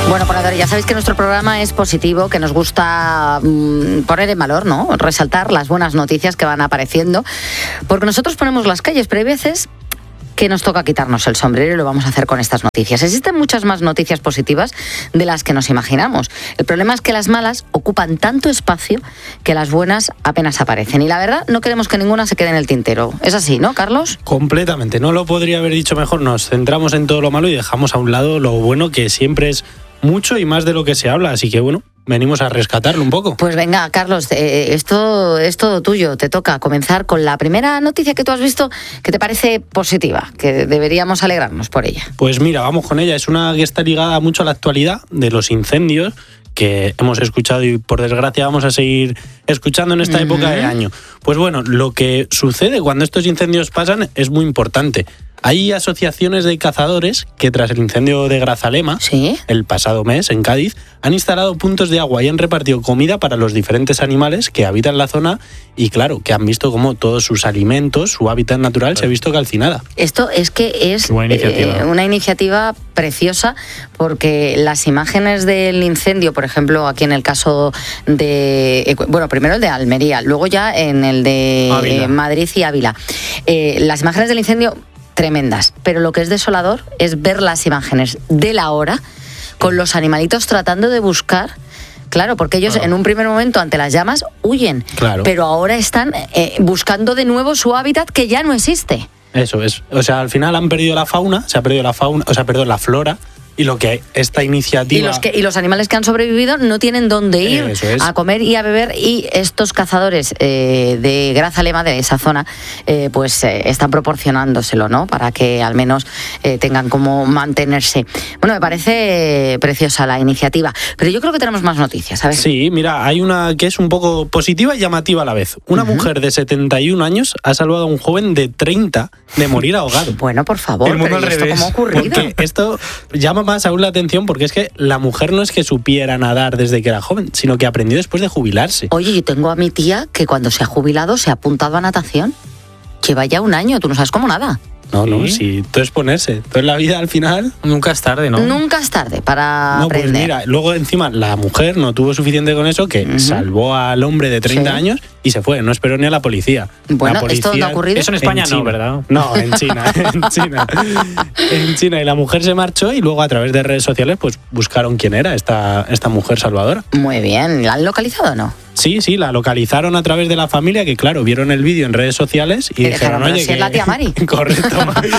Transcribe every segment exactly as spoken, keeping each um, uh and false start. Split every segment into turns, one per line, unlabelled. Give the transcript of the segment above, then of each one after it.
Bueno, ponedores, ya sabéis que nuestro programa es positivo, que nos gusta mmm, poner en valor, ¿no? Resaltar las buenas noticias que van apareciendo, porque nosotros ponemos las calles, pero hay veces que nos toca quitarnos el sombrero y lo vamos a hacer con estas noticias. Existen muchas más noticias positivas de las que nos imaginamos. El problema es que las malas ocupan tanto espacio que las buenas apenas aparecen. Y la verdad, no queremos que ninguna se quede en el tintero. ¿Es así, no, Carlos?
Completamente. No lo podría haber dicho mejor. Nos centramos en todo lo malo y dejamos a un lado lo bueno, que siempre es mucho y más de lo que se habla. Así que, bueno, venimos a rescatarlo un poco.
Pues venga, Carlos, eh, esto es todo tuyo. Te toca comenzar con la primera noticia que tú has visto que te parece positiva, que deberíamos alegrarnos por ella.
Pues mira, vamos con ella. Es una que está ligada mucho a la actualidad de los incendios que hemos escuchado y por desgracia vamos a seguir escuchando en esta uh-huh. época de año. Pues bueno, lo que sucede cuando estos incendios pasan es muy importante. Hay asociaciones de cazadores que tras el incendio de Grazalema, ¿sí?, el pasado mes en Cádiz, han instalado puntos de agua y han repartido comida para los diferentes animales que habitan la zona y claro, que han visto cómo todos sus alimentos, su hábitat natural se ha visto calcinada.
Esto es que es
iniciativa.
Eh, una iniciativa preciosa, porque las imágenes del incendio, por ejemplo, aquí en el caso de, bueno, primero el de Almería, luego ya en el de eh, Madrid y Ávila, eh, las imágenes del incendio tremendas, pero lo que es desolador es ver las imágenes de la hora con los animalitos tratando de buscar, claro, porque ellos claro. en un primer momento ante las llamas huyen,
claro.
pero ahora están eh, buscando de nuevo su hábitat que ya no existe.
Eso es, o sea, al final han perdido la fauna, se ha perdido la fauna, o sea, perdón, la flora. Y lo que esta iniciativa...
Y los, que, y los animales que han sobrevivido no tienen dónde ir
es.
a comer y a beber, y estos cazadores eh, de Grazalema, de esa zona, eh, pues eh, están proporcionándoselo, ¿no? Para que al menos eh, tengan cómo mantenerse. Bueno, me parece preciosa la iniciativa, pero yo creo que tenemos más noticias, ¿sabes?
Sí, mira, hay una que es un poco positiva y llamativa a la vez. Una uh-huh. mujer de setenta y un años ha salvado a un joven de treinta de morir ahogado.
Bueno, por favor, pero ¿y esto cómo ha ocurrido?
Porque esto llama más aún la atención, porque es que la mujer no es que supiera nadar desde que era joven, sino que aprendió después de jubilarse.
Oye, yo tengo a mi tía que cuando se ha jubilado se ha apuntado a natación. Lleva ya un año, tú no sabes cómo nada.
No, no, sí, sí, todo es ponerse. Todo en la vida al final...
Nunca es tarde, ¿no?
Nunca es tarde para
no,
aprender.
Pues mira, luego encima la mujer no tuvo suficiente con eso, que uh-huh. salvó al hombre de treinta sí. años y se fue, no esperó ni a la policía.
Bueno,
la policía,
¿esto no ha ocurrido?
Eso en España
en
no, ¿verdad?
No, en China, en China. En China, y la mujer se marchó y luego a través de redes sociales pues buscaron quién era esta, esta mujer salvadora.
Muy bien, ¿la han localizado o no?
Sí, sí, la localizaron a través de la familia, que claro, vieron el vídeo en redes sociales y, y dijeron, oye,
si
que...
es la tía Mari.
Correcto.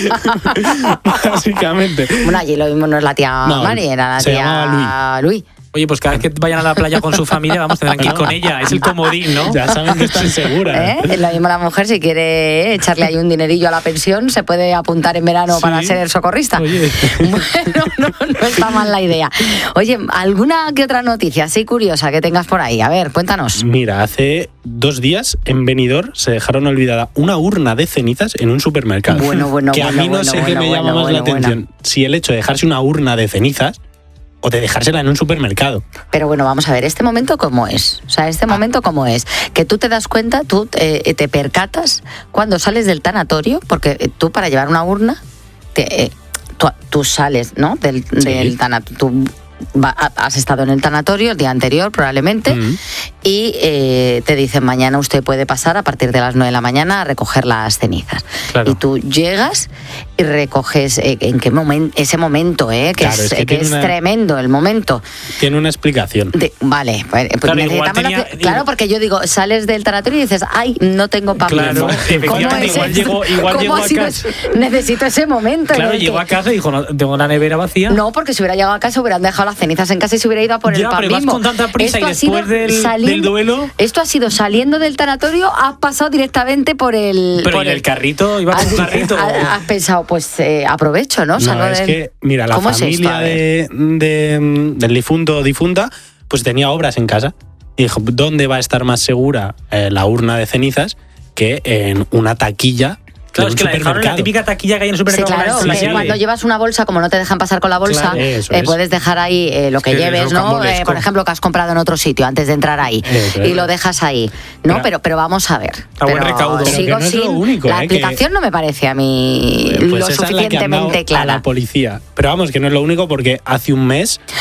Básicamente.
Bueno, allí lo mismo no es la tía
no,
Mari, era la
se
tía Luis.
Oye, pues cada vez que vayan a la playa con su familia, vamos, tendrán que ir con ella. Es el comodín, ¿no?
Ya saben que están seguras.
¿Eh? Lo mismo la mujer, si quiere echarle ahí un dinerillo a la pensión, se puede apuntar en verano sí. para ser el socorrista.
Oye.
Bueno, no, no está mal la idea. Oye, ¿alguna que otra noticia así curiosa que tengas por ahí? A ver, cuéntanos.
Mira, hace dos días en Benidorm se dejaron olvidada una urna de cenizas en un supermercado.
Bueno, bueno,
que
bueno.
a mí no
bueno,
sé
bueno,
qué me
bueno,
llama
bueno,
más la
bueno,
atención.
bueno.
Si el hecho de dejarse una urna de cenizas o de dejársela en un supermercado.
Pero bueno, vamos a ver, ¿este momento cómo es? O sea, ¿este ah. momento cómo es? Que tú te das cuenta, tú eh, te percatas cuando sales del tanatorio, porque tú para llevar una urna, te, eh, tú, tú sales, ¿no? Del, sí. del tanatorio, tú va, has estado en el tanatorio el día anterior probablemente, mm. y eh, te dicen mañana usted puede pasar a partir de las nueve de la mañana a recoger las cenizas.
Claro.
Y tú llegas y recoges eh, en qué momento, ese momento, eh, que
claro,
es,
es, que
que es
una,
tremendo el momento.
Tiene una explicación.
De, vale, pues
claro,
necesitamos
tenía,
la, claro, porque yo digo, sales del tanatorio y dices, ay, no tengo papel.
Claro,
¿Cómo es
igual llegó, igual
¿Cómo
llegó
ha
a
sido
casa.
Necesito ese momento.
Claro, llegó
que,
a casa y dijo, no, tengo la nevera vacía.
No, porque si hubiera llegado a casa hubieran dejado las cenizas en casa y se hubiera ido a por
ya,
el pan
pero
Bimbo.
Vas con tanta prisa
esto
y después del, del duelo...
Esto ha sido saliendo del tanatorio, has pasado directamente por el...
Pero
por
¿y el, el carrito? ¿Iba con un carrito?
Has, has pensado, pues eh, aprovecho, ¿no?
No,
Salgo
es
del...
que, mira, la familia es esto, de, de, del difunto o difunta, pues tenía obras en casa. Y dijo, ¿dónde va a estar más segura eh, la urna de cenizas que en una taquilla?
Claro, es que la dejaron en la típica taquilla que hay en el supermercado.
Sí, claro, que cuando llevas una bolsa, como no te dejan pasar con la bolsa, claro, eh, es. puedes dejar ahí eh, lo que, que lleves, ¿no? Eh, por ejemplo, que has comprado en otro sitio antes de entrar ahí. Eso, y lo dejas ahí, ¿no? Pero, pero, pero vamos a ver.
A buen recaudo.
Sigo
no
sin...
único,
la
eh,
explicación
que...
no me parece a mí
pues
lo suficientemente
la
clara.
A la policía. Pero vamos, que no es lo único, porque hace un mes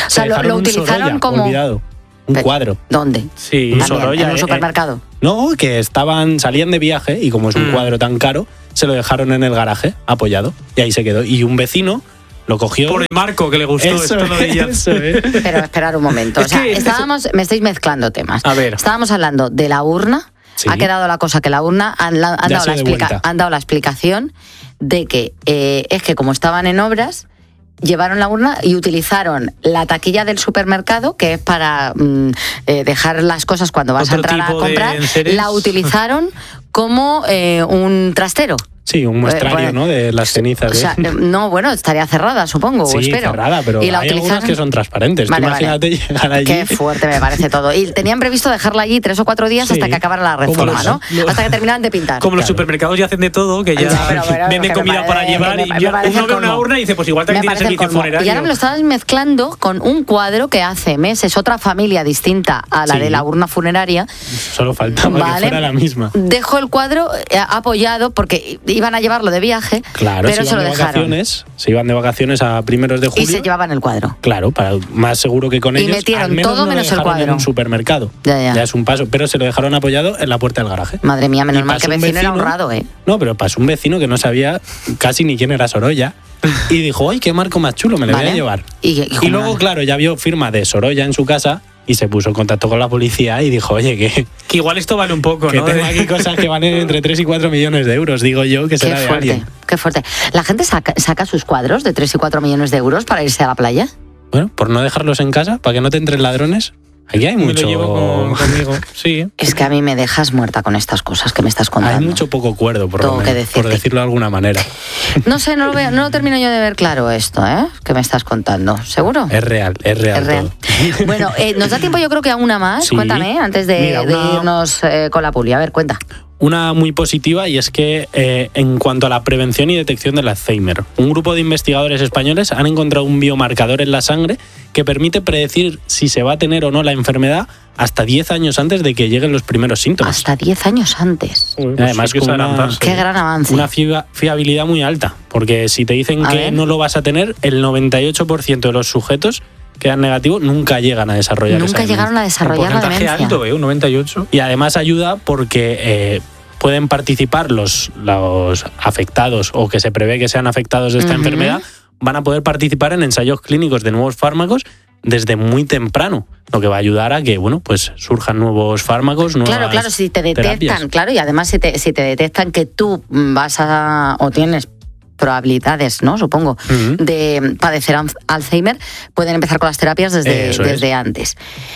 O sea, lo, lo utilizaron
Sorolla,
como...
olvidado. Un
Pero,
cuadro.
¿Dónde?
Sí,
Un
También,
Sorolla,
en un
eh,
supermercado.
eh, no, que estaban, salían de viaje y como es un
Mm.
cuadro tan caro, se lo dejaron en el garaje, apoyado. Y ahí se quedó. Y un vecino lo cogió.
Por el marco que le gustó.
Eso
esto lo
es,
de ella.
eso es.
Pero esperar un momento. O
Es
sea,
que-
estábamos, me estáis mezclando temas.
A ver.
Estábamos hablando de la urna.
Sí.
Ha quedado la cosa que la urna han, la- han
Ya
dado,
se
la
dio
explica-
vuelta.
han dado la explicación de que eh, es que como estaban en obras, llevaron la urna y utilizaron la taquilla del supermercado, que es para mm, eh, dejar las cosas cuando vas a
Otro
entrar a
tipo de
comprar,
enseres.
la utilizaron como eh, un trastero.
Sí, un muestrario,
Eh, bueno,
¿no? De las cenizas.
O sea,
¿eh?
eh, no, bueno, estaría cerrada, supongo,
Sí,
o espero.
cerrada, pero
y la
hay algunas
utilizaron-
que son transparentes. Tú
Vale,
imagínate
vale.
llegar allí.
Qué fuerte me parece todo. Y tenían previsto dejarla allí tres o cuatro días
Sí.
hasta que acabara la
Como
reforma,
los-
¿no?
los-
Hasta que terminaran de pintar.
Como los
Claro.
supermercados ya hacen de todo, que ya
Ya, pero bueno,
venden
que me
comida
parece-
para llevar
me-
y
me
ya
parece
uno
el
ve una
colmo.
urna y dice, pues igual
Me
también tiene
parece el
servicio
colmo.
funerario.
Y ahora me lo estabas mezclando con un cuadro que hace meses otra familia distinta a la
Sí.
de la urna funeraria.
Solo faltaba que
Vale.
fuera la misma.
Dejó el cuadro eh, apoyado porque iban a llevarlo de viaje,
Claro,
pero
se
se lo
iban de
dejaron.
vacaciones, se iban de vacaciones a primeros de julio.
Y se llevaban el cuadro.
Claro, para más seguro que con
Y
ellos.
metieron
al menos
todo
no lo
menos el
dejaron en
cuadro.
un supermercado.
Ya, ya.
es un paso, pero se lo dejaron apoyado en la puerta del garaje.
Madre mía, menos
Y
mal que
pasó un
vecino era
vecino-
honrado, ¿eh?
No, pero pasó un vecino que no sabía casi ni quién era Sorolla y dijo, ¡ay, qué marco más chulo! Me lo voy
Vale.
a llevar.
Y, y,
Y luego, claro, ya vio firma de Sorolla en su casa y se puso en contacto con la policía y dijo, oye, que,
Que igual esto vale un poco,
que
¿no?
tengo aquí cosas que valen entre tres y cuatro millones de euros, digo yo, que
Qué
será de
fuerte,
alguien.
qué fuerte. ¿La gente saca, saca sus cuadros de tres y cuatro millones de euros para irse a la playa?
Bueno, por no dejarlos en casa, para que no te entren ladrones, aquí hay
Me
mucho...
lo llevo con- conmigo. Sí.
Es que a mí me dejas muerta con estas cosas que me estás contando.
Hay mucho poco cuerdo, por,
Tengo
lo
que
menos,
decirte.
por decirlo de alguna manera.
No sé, no lo, veo, no lo termino yo de ver claro esto, ¿eh? Que me estás contando. ¿Seguro?
Es real, es real.
Es real.
todo.
Bueno, eh, nos da tiempo yo creo que a una más.
Sí.
Cuéntame, antes de,
Mira,
de
una-
irnos eh, con la puli. A ver, cuenta.
Una muy positiva y es que eh, en cuanto a la prevención y detección del Alzheimer, un grupo de investigadores españoles han encontrado un biomarcador en la sangre que permite predecir si se va a tener o no la enfermedad hasta diez años antes de que lleguen los primeros síntomas.
Hasta diez años antes.
Uy, pues
Además,
sí que
con
es
una-
adelantarse.
Qué gran avance.
Una fia- fiabilidad muy alta, porque si te dicen
A
que
ver.
no lo vas a tener, el noventa y ocho por ciento de los sujetos quedan negativos, nunca llegan a desarrollar esa
Nunca
demencia.
llegaron a
Un
desarrollar la
porcentaje
demencia.
alto, ¿eh? Un noventa y ocho.
Y además ayuda porque eh, pueden participar los, los afectados o que se prevé que sean afectados de esta
Ujú.
enfermedad, van a poder participar en ensayos clínicos de nuevos fármacos desde muy temprano, lo que va a ayudar a que bueno, pues surjan nuevos fármacos, nuevas
Claro, claro, si te detectan,
terapias.
claro, y además si te, si te detectan que tú vas a o tienes probabilidades, ¿no? Supongo,
Ujú.
de padecer al- Alzheimer, pueden empezar con las terapias desde,
Eso es.
desde antes.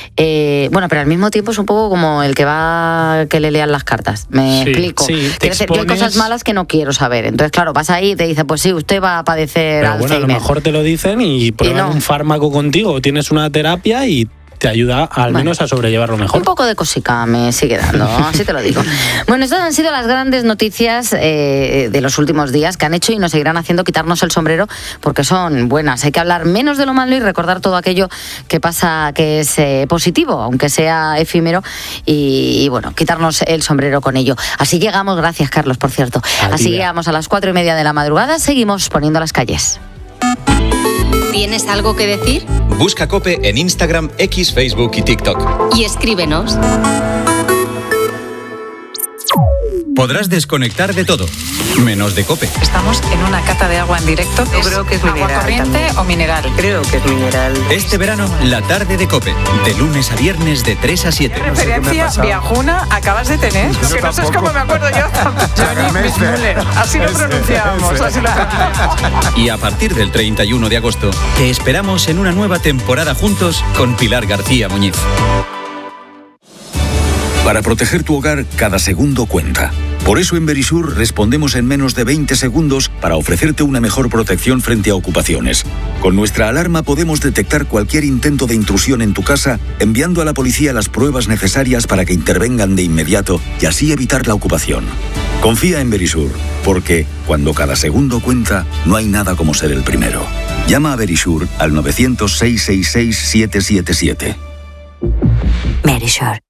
Eh, bueno, pero al mismo tiempo es un poco como el que va que le lean las cartas. Me
Sí,
explico.
sí, te
Quiero decir, yo hay
expones-
cosas malas que no quiero saber. Entonces, claro, vas ahí y te dice, pues sí, usted va a padecer
Pero bueno, a
Alzheimer.
lo mejor te lo dicen y prueban
no.
un fármaco contigo, o tienes una terapia y te ayuda al
Bueno.
menos a sobrellevarlo mejor.
Un poco de cosica me sigue dando, así te lo digo. Bueno, estas han sido las grandes noticias eh, de los últimos días que han hecho y nos seguirán haciendo quitarnos el sombrero porque son buenas. Hay que hablar menos de lo malo y recordar todo aquello que pasa que es eh, positivo, aunque sea efímero, y, y bueno, quitarnos el sombrero con ello. Así llegamos, gracias Carlos, por cierto.
A ti,
Así
Bea.
llegamos a las cuatro y media de la madrugada, seguimos poniendo las calles.
¿Tienes algo que decir?
Busca COPE en Instagram, X, Facebook y TikTok.
Y escríbenos.
Podrás desconectar de todo, menos de COPE.
Estamos en una cata de agua en directo.
Yo creo que es
agua
mineral
corriente
también.
o mineral.
Creo que es mineral.
Este verano, la tarde de COPE, de lunes a viernes de tres a siete.
Referencia viajuna acabas de tener. Lo que no sé es cómo me acuerdo yo. Johnny Müller. Así lo pronunciábamos. Así lo pronunciábamos.
Y a partir del treinta y uno de agosto, te esperamos en una nueva temporada juntos con Pilar García Muñiz.
Para proteger tu hogar, cada segundo cuenta. Por eso en Verisur respondemos en menos de veinte segundos para ofrecerte una mejor protección frente a ocupaciones. Con nuestra alarma podemos detectar cualquier intento de intrusión en tu casa, enviando a la policía las pruebas necesarias para que intervengan de inmediato y así evitar la ocupación. Confía en Verisur, porque cuando cada segundo cuenta, no hay nada como ser el primero. Llama a Verisur al nueve cero cero, seis seis seis, siete siete siete.
Verisure.